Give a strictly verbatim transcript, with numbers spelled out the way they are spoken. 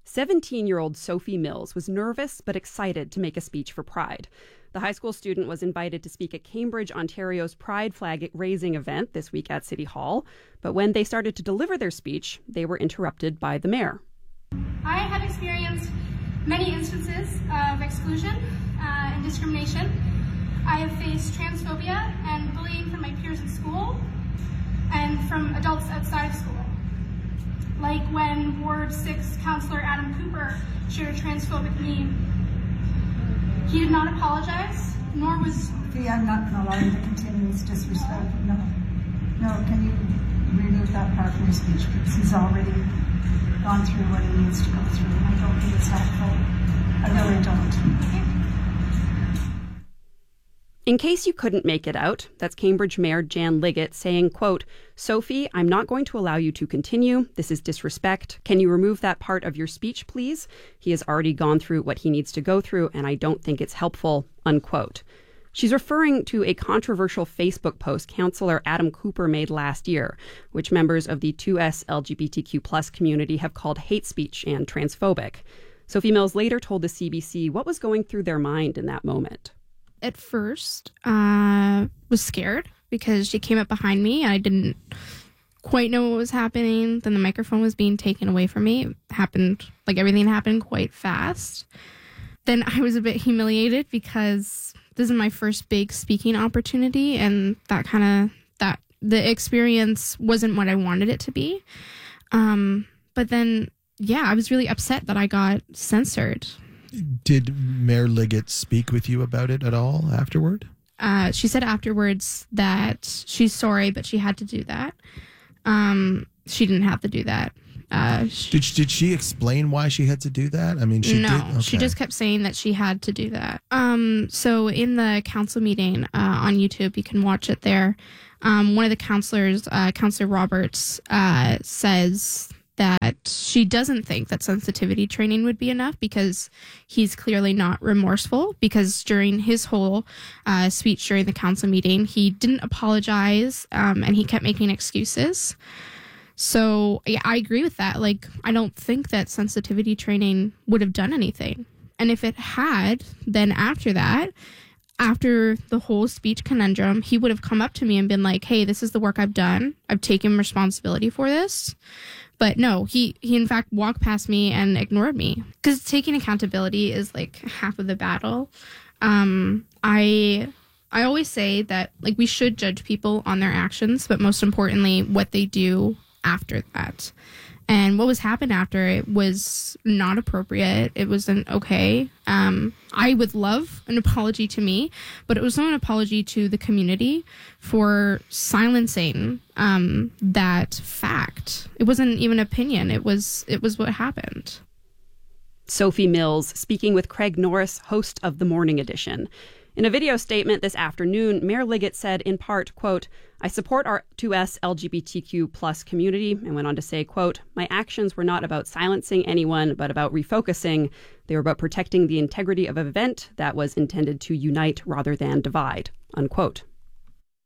seventeen-year-old Sophie Mills was nervous but excited to make a speech for Pride. The high school student was invited to speak at Cambridge, Ontario's Pride flag raising event this week at City Hall. But when they started to deliver their speech, they were interrupted by the mayor. I have experienced many instances of exclusion uh, and discrimination. I have faced transphobia and bullying from my peers in school and from adults outside of school. Like when Ward six Councillor Adam Cooper shared a transphobic meme. He did not apologize, nor was... Sophie, I'm not going to allow you to continue this disrespect. No. No, can you remove that part from your speech? Because he's already gone through what he needs to go through. I don't think it's helpful. I really don't. Okay. In case you couldn't make it out, that's Cambridge Mayor Jan Liggett saying, quote, "Sophie, I'm not going to allow you to continue. This is disrespect. Can you remove that part of your speech, please? He has already gone through what he needs to go through, and I don't think it's helpful," unquote. She's referring to a controversial Facebook post Councillor Adam Cooper made last year, which members of the two S L G B T Q plus community have called hate speech and transphobic. Sophie Mills later told the C B C what was going through their mind in that moment. At first, uh, was scared because she came up behind me and I didn't quite know what was happening. Then the microphone was being taken away from me. It happened, like everything happened quite fast. Then I was a bit humiliated because this is my first big speaking opportunity, and that kind of, that the experience wasn't what I wanted it to be. Um, but then, yeah, I was really upset that I got censored. Did Mayor Liggett speak with you about it at all afterward? Uh, she said afterwards that she's sorry, but she had to do that. Um, she didn't have to do that. Uh, she, did did she explain why she had to do that? I mean, she no, did. Okay. She just kept saying that she had to do that. Um, so in the council meeting uh, on YouTube, you can watch it there. Um, one of the councillors, uh, Councillor Roberts, uh, says that she doesn't think that sensitivity training would be enough because he's clearly not remorseful, because during his whole uh, speech during the council meeting, he didn't apologize um, and he kept making excuses. So yeah, I agree with that. Like, I don't think that sensitivity training would have done anything. And if it had, then after that, after the whole speech conundrum, he would have come up to me and been like, hey, this is the work I've done. I've taken responsibility for this. But no, he, he in fact walked past me and ignored me. Because taking accountability is like half of the battle. Um, I I always say that like we should judge people on their actions, but most importantly, what they do after that. And what was happened after it was not appropriate. It wasn't okay. Um, I would love an apology to me, but it was not an apology to the community for silencing um, that fact. It wasn't even opinion. It was it was what happened. Sophie Mills speaking with Craig Norris, host of The Morning Edition. In a video statement this afternoon, Mayor Liggett said in part, quote, "I support our two S L G B T Q plus community," and went on to say, quote, "My actions were not about silencing anyone, but about refocusing. They were about protecting the integrity of an event that was intended to unite rather than divide," unquote.